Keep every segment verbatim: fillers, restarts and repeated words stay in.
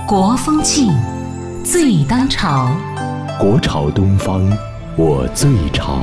国风庆，最当朝。 国潮东方，我最潮。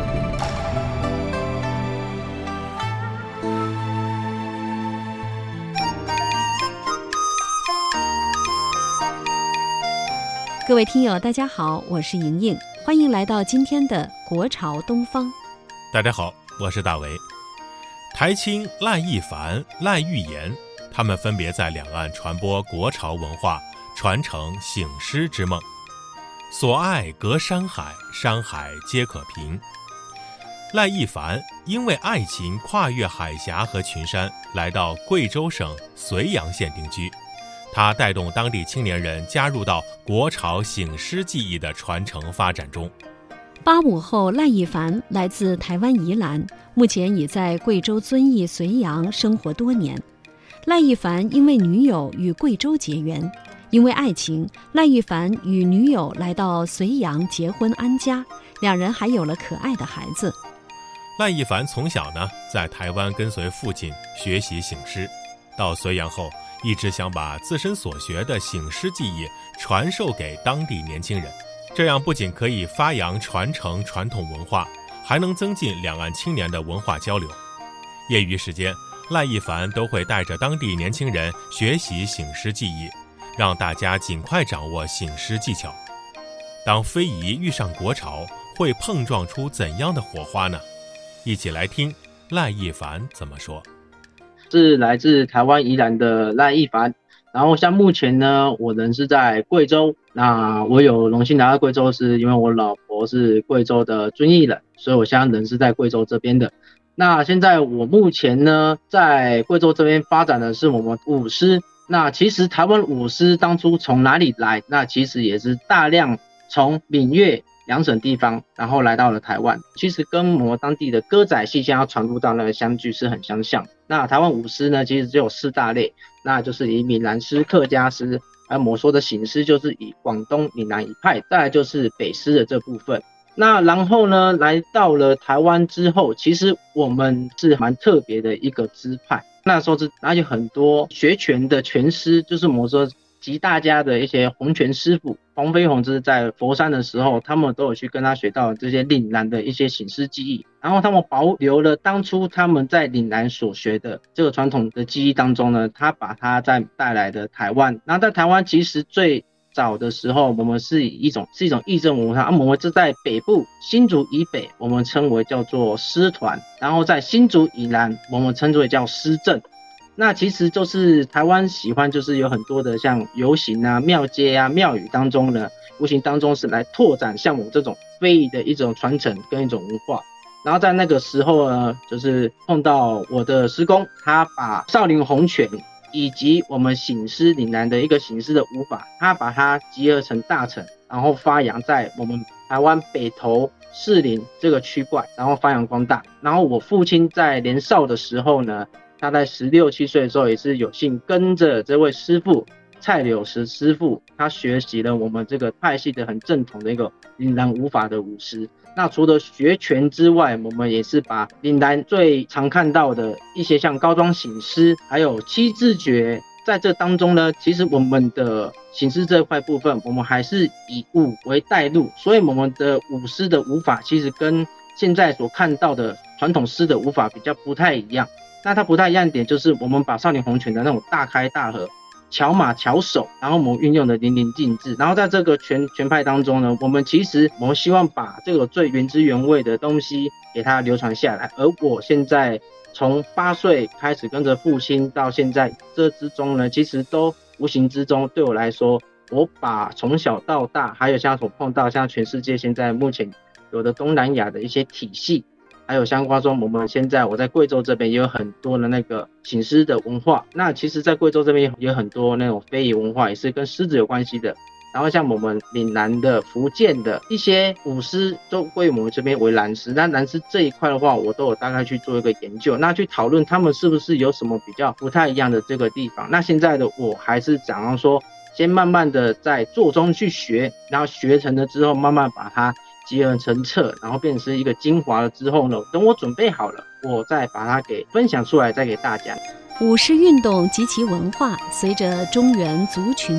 各位听友大家好，我是莹莹，欢迎来到今天的国潮东方。 大家好，我是大为。台青、赖艺凡、赖玉岩，他们分别在两岸传播国潮文化，传承醒狮之梦。所爱隔山海，山海皆可平。赖艺凡因为爱情跨越海峡和群山，来到贵州省绥阳县定居。他带动当地青年人加入到国潮醒狮技艺的传承发展中。 八五后赖艺凡来自台湾宜兰，目前已在贵州遵义绥阳生活多年。赖艺凡因为女友与贵州结缘，因为爱情，赖艺凡与女友来到绥阳结婚安家，两人还有了可爱的孩子。 赖艺凡从小呢在台湾跟随父亲学习醒狮，到绥阳后一直想把自身所学的醒狮技艺传授给当地年轻人，这样不仅可以发扬传承传统文化，还能增进两岸青年的文化交流。业余时间，赖艺凡都会带着当地年轻人学习醒狮技艺，让大家尽快掌握醒狮技巧。当非遗遇上国潮，会碰撞出怎样的火花呢？一起来听赖艺凡怎么说。 是来自台湾宜兰的赖艺凡，然后像目前呢，我人是在贵州。那我有荣幸来到贵州，是因为我老婆是贵州的遵义人，所以我现在人是在贵州这边的。那现在我目前呢，在贵州这边发展的是我们舞狮。那其实台湾舞狮当初从哪里来？那其实也是大量从闽粤两省地方，然后来到了台湾。其实跟我们当地的歌仔戏现在要传入到那个湘剧是很相像。那台湾舞狮呢，其实只有四大类，那就是以闽南狮、客家狮，还有我们说的醒狮，就是以广东闽南一派，再来就是北狮的这部分。那然后呢，来到了台湾之后，其实我们是蛮特别的一个支派。那时候是哪有很多学拳的拳师，就是我们说集大家的一些洪拳师傅，黄飞鸿就是在佛山的时候，他们都有去跟他学到这些岭南的一些醒狮技艺，然后他们保留了当初他们在岭南所学的这个传统的技艺当中呢，他把它再带来的台湾。那在台湾其实最早的时候，我们是以一种是一种义政文化，我们是在北部新竹以北，我们称为叫做狮团，然后在新竹以南，我们称之为叫狮阵。那其实就是台湾喜欢，就是有很多的像游行啊、庙街啊、庙宇当中呢，无形当中是来拓展像我们这种非遗的一种传承跟一种文化。然后在那个时候呢，就是碰到我的师公，他把少林洪拳以及我们醒狮岭南的一个醒狮的舞法，他把它集合成大成，然后发扬在我们台湾北投士林这个区块，然后发扬光大。然后我父亲在年少的时候呢，他在十六七岁的时候也是有幸跟着这位师傅蔡柳石师傅，他学习了我们这个派系的很正统的一个岭南舞法的舞狮。那除了学拳之外，我们也是把岭南最常看到的一些像高桩醒狮，还有七字诀，在这当中呢，其实我们的醒狮这块部分，我们还是以舞为带路，所以我们的舞狮的舞法其实跟现在所看到的传统狮的舞法比较不太一样。那它不太一样的点就是，我们把少林洪拳的那种大开大合、巧马巧手，然后我们运用的淋漓尽致。然后在这个拳拳派当中呢，我们其实我们希望把这个最原汁原味的东西给它流传下来。而我现在从八岁开始跟着父亲到现在，这之中呢，其实都无形之中对我来说，我把从小到大，还有像所碰到像全世界现在目前有的东南亚的一些体系。还有相关说，我们现在我在贵州这边也有很多的那个醒狮的文化。那其实在贵州这边也有很多那种非遗文化，也是跟狮子有关系的。然后像我们岭南的、福建的一些舞狮都归我们这边为蓝狮。那蓝狮这一块的话，我都有大概去做一个研究，那去讨论他们是不是有什么比较不太一样的这个地方。那现在的我还是想要说，先慢慢的在做中去学，然后学成了之后，慢慢把它集合成册，然后变成一个精华了之后呢，等我准备好了，我再把它给分享出来，再给大家。 舞狮运动及其文化，随着中原族群